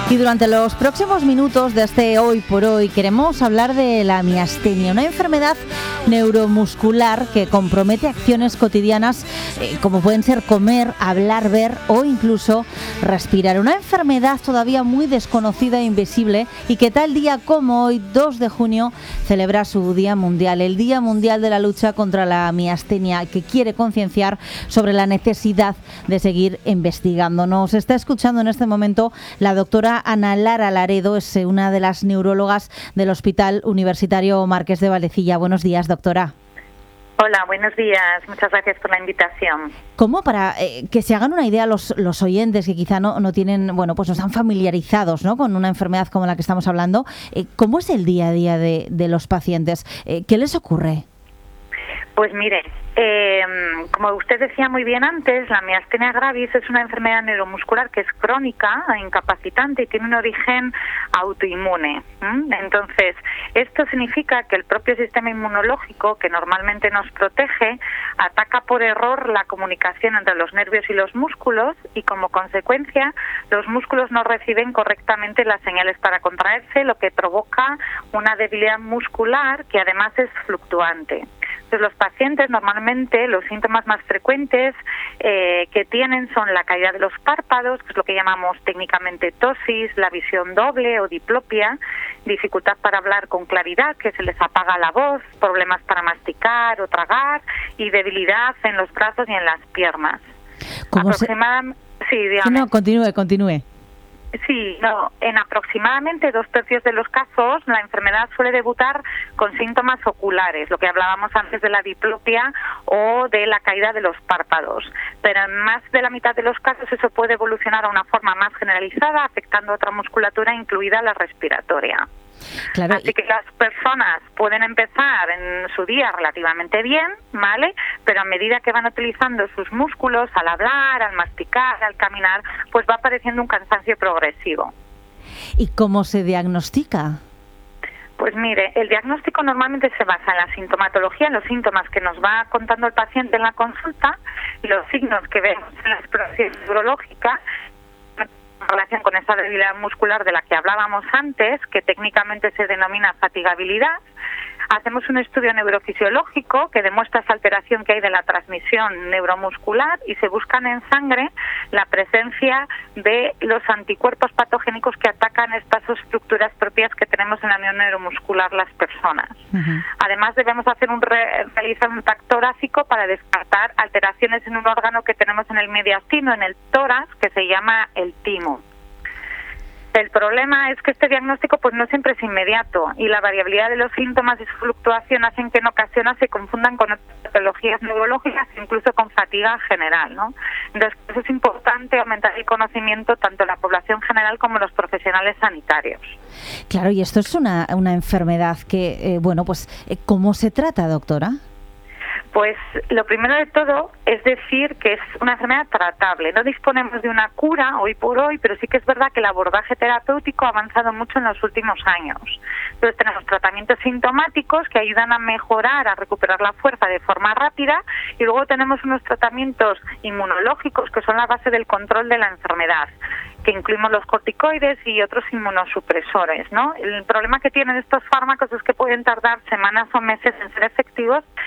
Y durante los próximos minutos de este Hoy por Hoy queremos hablar de la miastenia, una enfermedad neuromuscular que compromete acciones cotidianas como pueden ser comer, hablar, ver o incluso respirar. Una enfermedad todavía muy desconocida e invisible y que tal día como hoy, 2 de junio, celebra su Día Mundial, el Día Mundial de la Lucha contra la Miastenia, que quiere concienciar sobre la necesidad de seguir investigando. Nos está escuchando en este momento la doctora Ana Lara Laredo, es una de las neurólogas del Hospital Universitario Marqués de Vallecilla. Buenos días, doctora. Hola, buenos días. Muchas gracias por la invitación. ¿Cómo, para que se hagan una idea los oyentes que quizá no tienen, bueno, pues no están familiarizados, ¿no?, con una enfermedad como la que estamos hablando, cómo es el día a día de los pacientes? ¿Qué les ocurre? Pues mire, como usted decía muy bien antes, la miastenia gravis es una enfermedad neuromuscular que es crónica, incapacitante y tiene un origen autoinmune. Entonces, esto significa que el propio sistema inmunológico, que normalmente nos protege, ataca por error la comunicación entre los nervios y los músculos y, como consecuencia, los músculos no reciben correctamente las señales para contraerse, lo que provoca una debilidad muscular que además es fluctuante. Entonces, los pacientes normalmente los síntomas más frecuentes que tienen son la caída de los párpados, que es lo que llamamos técnicamente ptosis, la visión doble o diplopia, dificultad para hablar con claridad, que se les apaga la voz, problemas para masticar o tragar y debilidad en los brazos y en las piernas. Sí, dígame. No, continúe. Sí, en aproximadamente 2/3 de los casos la enfermedad suele debutar con síntomas oculares, lo que hablábamos antes de la diplopia o de la caída de los párpados. Pero en más de la mitad de los casos eso puede evolucionar a una forma más generalizada, afectando a otra musculatura, incluida la respiratoria. Claro. Así que las personas pueden empezar en su día relativamente bien, ¿vale? Pero a medida que van utilizando sus músculos al hablar, al masticar, al caminar, pues va apareciendo un cansancio progresivo. ¿Y cómo se diagnostica? Pues mire, el diagnóstico normalmente se basa en la sintomatología, en los síntomas que nos va contando el paciente en la consulta, los signos que vemos en la exploración neurológica, en relación con esa debilidad muscular de la que hablábamos antes, que técnicamente se denomina fatigabilidad. Hacemos un estudio neurofisiológico que demuestra esa alteración que hay de la transmisión neuromuscular y se buscan en sangre la presencia de los anticuerpos patogénicos que atacan estas estructuras propias que tenemos en la unión neuromuscular las personas. Uh-huh. Además, debemos hacer realizar un TAC torácico para descartar alteraciones en un órgano que tenemos en el mediastino, en el tórax, que se llama el timo. El problema es que este diagnóstico pues no siempre es inmediato y la variabilidad de los síntomas y su fluctuación hacen que en ocasiones se confundan con otras patologías neurológicas, incluso con fatiga general, ¿no? Entonces, eso es importante aumentar el conocimiento tanto de la población general como de los profesionales sanitarios. Claro, y esto es una enfermedad que, ¿cómo se trata, doctora? Pues lo primero de todo es decir que es una enfermedad tratable. No disponemos de una cura hoy por hoy, pero sí que es verdad que el abordaje terapéutico ha avanzado mucho en los últimos años. Entonces tenemos tratamientos sintomáticos que ayudan a mejorar, a recuperar la fuerza de forma rápida, y luego tenemos unos tratamientos inmunológicos que son la base del control de la enfermedad, que incluimos los corticoides y otros inmunosupresores, ¿no? El problema que tienen estos fármacos es que pueden tardar semanas o meses en ser efectivos